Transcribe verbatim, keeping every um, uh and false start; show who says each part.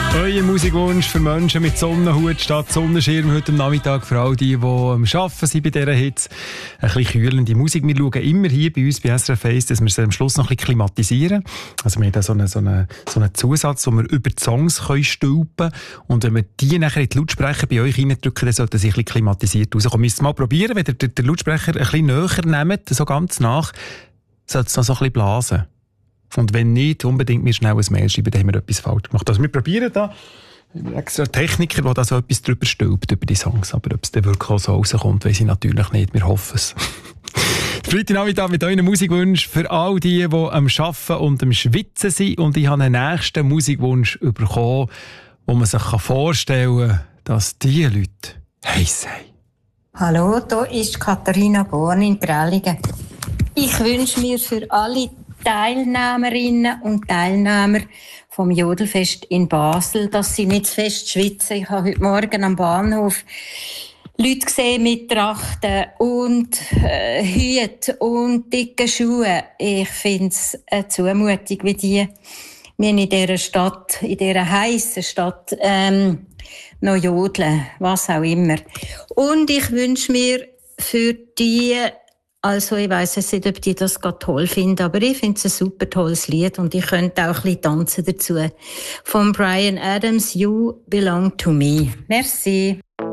Speaker 1: Euer Musikwunsch für Menschen mit Sonnenhut statt Sonnenschirm heute am Nachmittag, für all die, die am Arbeiten sind bei dieser Hitze. Ein bisschen kühlende Musik. Wir schauen immer hier bei uns bei S R F eins, dass wir sie am Schluss noch ein bisschen klimatisieren. Also wir haben da so einen, so einen, so einen Zusatz, wo wir über die Songs können stülpen. Und wenn wir die nachher in die Lautsprecher bei euch reindrücken, dann sollte sie ein bisschen klimatisiert rauskommen. Müsst ihr mal probieren, wenn ihr den Lautsprecher ein bisschen näher nehmt, so ganz nach, sollte es noch so ein bisschen blasen. Und wenn nicht, unbedingt mir schnell ein Mail schreiben, dann haben wir etwas falsch gemacht. Also wir probieren da extra Techniker, der da so etwas drüber stülpt, über die Songs. Aber ob es dann wirklich auch so rauskommt, weiss ich natürlich nicht. Wir hoffen es. Freitagnachmittag mit euren Musikwünschen für all die, die am Arbeiten und am Schwitzen sind. Und ich habe einen nächsten Musikwunsch bekommen, wo man sich vorstellen kann, dass diese Leute heiß sind.
Speaker 2: Hallo, hier ist Katharina Born in Prellingen. Ich wünsche mir für alle Teilnehmerinnen und Teilnehmer vom Jodelfest in Basel, dass sie nicht zu fest schwitzen. Ich habe heute Morgen am Bahnhof Leute gesehen mit Trachten und äh, Hüten und dicken Schuhen. Ich finde es eine Zumutung, wie die wir in dieser Stadt, in dieser heissen Stadt, ähm, noch jodeln, was auch immer. Und ich wünsche mir für die, also ich weiss nicht, ob die das gerade toll finden, aber ich finde es ein super tolles Lied und ich könnte auch ein bisschen tanzen dazu. Von Bryan Adams, You Belong to Me. Merci.